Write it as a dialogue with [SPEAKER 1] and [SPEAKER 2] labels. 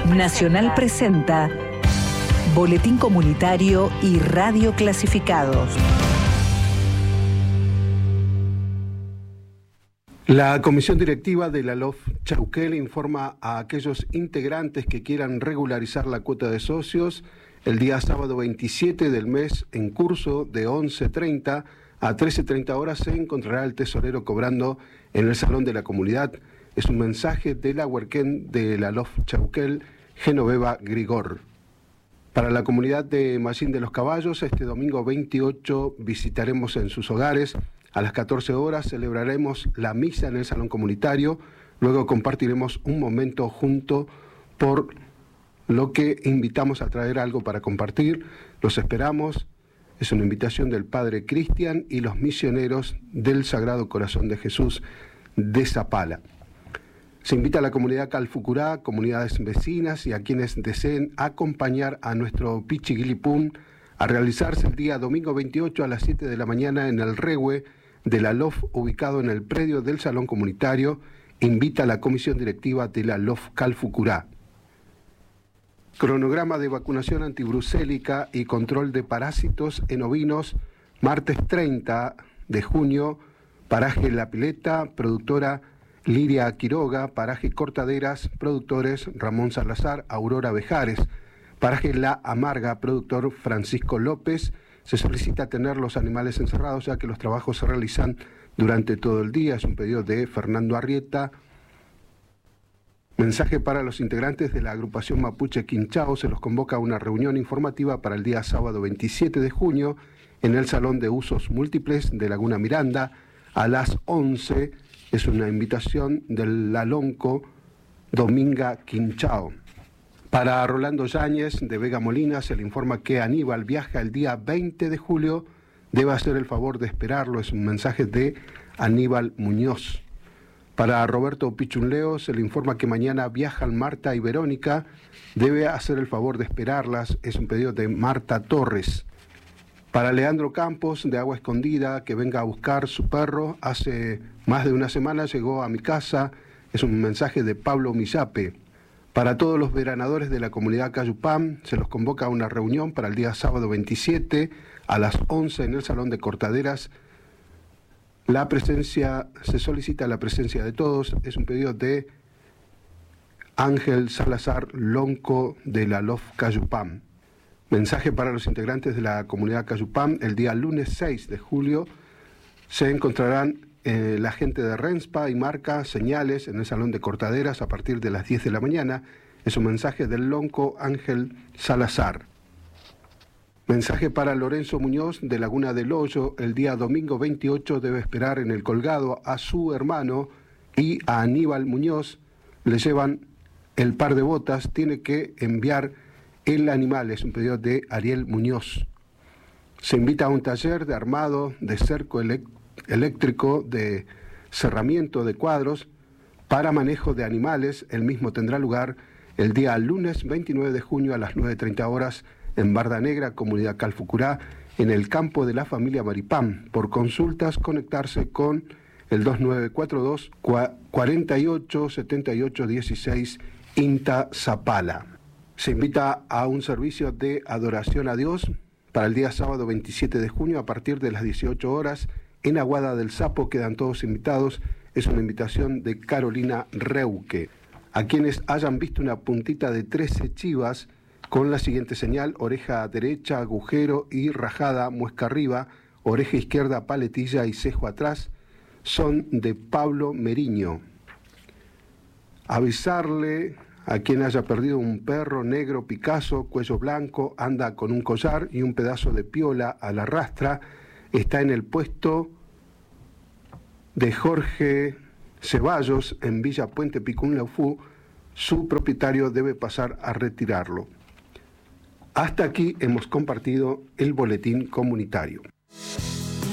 [SPEAKER 1] Nacional presenta Boletín Comunitario y Radio Clasificados.
[SPEAKER 2] La Comisión Directiva de la LOF Chauquel informa a aquellos integrantes que quieran regularizar la cuota de socios el día sábado 27 del mes en curso de 11:30 a 13:30 horas se encontrará el tesorero cobrando en el Salón de la Comunidad. Es un mensaje de la huerquén de la LOF Chauquel, Genoveva Grigor. Para la comunidad de Mallín de los Caballos, este domingo 28 visitaremos en sus hogares. A las 14 horas celebraremos la misa en el Salón Comunitario. Luego compartiremos un momento junto, por lo que invitamos a traer algo para compartir. Los esperamos. Es una invitación del Padre Cristian y los misioneros del Sagrado Corazón de Jesús de Zapala. Se invita a la comunidad Calfucurá, comunidades vecinas y a quienes deseen acompañar a nuestro Pichiguilipún a realizarse el día domingo 28 a las 7 de la mañana en el Rehue de la LOF, ubicado en el predio del Salón Comunitario. Invita a la Comisión Directiva de la LOF Calfucurá. Cronograma de vacunación antibrucélica y control de parásitos en ovinos, martes 30 de junio, paraje La Pileta, productora Liria Quiroga, paraje Cortaderas, productores Ramón Salazar, Aurora Bejares, paraje La Amarga, productor Francisco López. Se solicita tener los animales encerrados ya que los trabajos se realizan durante todo el día. Es un pedido de Fernando Arrieta. Mensaje para los integrantes de la agrupación Mapuche Quinchao. Se los convoca a una reunión informativa para el día sábado 27 de junio en el Salón de Usos Múltiples de Laguna Miranda a las 11. Es una invitación del Lalonco Dominga Quinchao. Para Rolando Yáñez de Vega Molina se le informa que Aníbal viaja el día 20 de julio. Debe hacer el favor de esperarlo. Es un mensaje de Aníbal Muñoz. Para Roberto Pichunleo se le informa que mañana viajan Marta y Verónica. Debe hacer el favor de esperarlas. Es un pedido de Marta Torres. Para Leandro Campos de Agua Escondida, que venga a buscar su perro. Hace más de una semana llegó a mi casa. Es un mensaje de Pablo Millape. Para todos los veranadores de la comunidad Cayupam, se los convoca a una reunión para el día sábado 27 a las 11 en el Salón de Cortaderas. Se solicita la presencia de todos. Es un pedido de Ángel Salazar Lonco de la LOF Cayupam. Mensaje para los integrantes de la comunidad Cayupam. El día lunes 6 de julio se encontrarán la gente de Renspa y Marca Señales en el Salón de Cortaderas a partir de las 10 de la mañana. Es un mensaje del Lonco Ángel Salazar. Mensaje para Lorenzo Muñoz de Laguna del Hoyo. El día domingo 28 debe esperar en el colgado a su hermano y a Aníbal Muñoz. Le llevan el par de botas. Tiene que enviar el animal. Es un pedido de Ariel Muñoz. Se invita a un taller de armado, de cerco eléctrico, de cerramiento de cuadros para manejo de animales. El mismo tendrá lugar el día lunes 29 de junio a las 9:30 horas en Barda Negra, comunidad Calfucurá, en el campo de la familia Maripán. Por consultas, conectarse con el 2942 48 78 16 INTA Zapala. Se invita a un servicio de adoración a Dios para el día sábado 27 de junio a partir de las 18 horas en Aguada del Sapo. Quedan todos invitados. Es una invitación de Carolina Reuque. A quienes hayan visto una puntita de 13 chivas con la siguiente señal: oreja derecha, agujero y rajada, muesca arriba, oreja izquierda, paletilla y cejo atrás, son de Pablo Meriño. Avisarle a quien haya perdido un perro negro Picasso, cuello blanco, anda con un collar y un pedazo de piola a la rastra. Está en el puesto de Jorge Ceballos en Villa Puente Picún Laufú. Su propietario debe pasar a retirarlo. Hasta aquí hemos compartido el boletín comunitario.